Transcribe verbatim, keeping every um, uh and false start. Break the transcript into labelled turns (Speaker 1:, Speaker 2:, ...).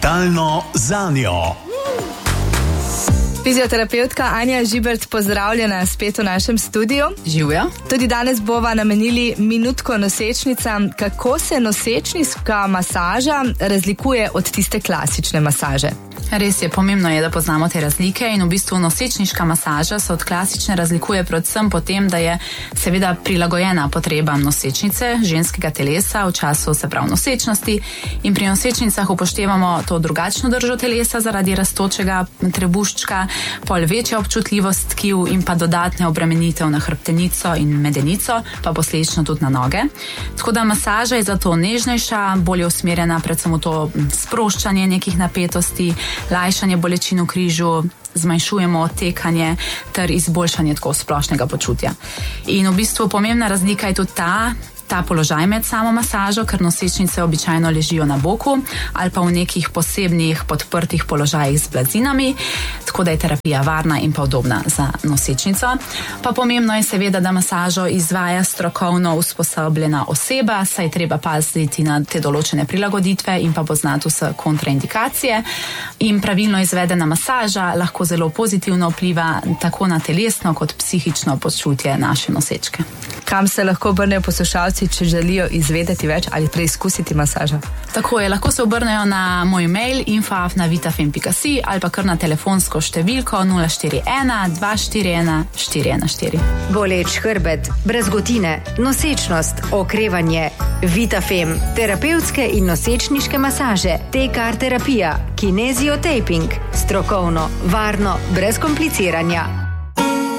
Speaker 1: Vitalno zanjo.
Speaker 2: Fizioterapeutka Anja Žibert, pozdravljena spet v našem studiu.
Speaker 3: Živjo.
Speaker 2: Tudi danes bova namenili minutko nosečnicam. Kako se nosečniška masaža razlikuje od tiste klasične masaže?
Speaker 3: Res je, pomembno je, da poznamo te razlike in v bistvu nosečniška masaža se od klasične razlikuje predvsem po tem, da je seveda prilagojena potrebam nosečnice, ženskega telesa v času, se pravi, nosečnosti, in pri nosečnicah upoštevamo to drugačno držo telesa zaradi rastočega trebuščka, pol večja občutljivost tkiv in pa dodatne obremenitev na hrbtenico in medenico, pa posledično tudi na noge. Tako da masaža je zato nežnejša, bolje usmerjena predvsem v to sproščanje nekih napetosti, lajšanje bolečin v križu, zmanjšujemo tekanje ter izboljšanje tako splošnega počutja. In v bistvu pomembna razlika je tudi ta, ta položaj med samo masažo, ker nosečnice običajno ležijo na boku ali pa v nekih posebnih podprtih položajih z blazinami, tako da je terapija varna in pa udobna za nosečnico. Pa pomembno je seveda, da masažo izvaja strokovno usposobljena oseba, saj je treba paziti na te določene prilagoditve in pa poznati vse kontraindikacije. In pravilno izvedena masaža lahko zelo pozitivno vpliva tako na telesno kot psihično počutje naše nosečke.
Speaker 2: Kam se lahko obrnejo poslušalci, če želijo izvedeti več ali preizkusiti masažo?
Speaker 3: Tako je, lahko se obrnejo na moj mail info afna vitafem pika si ali pa kar na telefonsko številko nula štiri ena dva štiri ena štiri ena štiri.
Speaker 4: Boleč hrbet, brazgotine, nosečnost, okrevanje. Vitafem, terapevtske in nosečniške masaže, T K R terapija, kineziotaping, strokovno, varno, brez kompliciranja.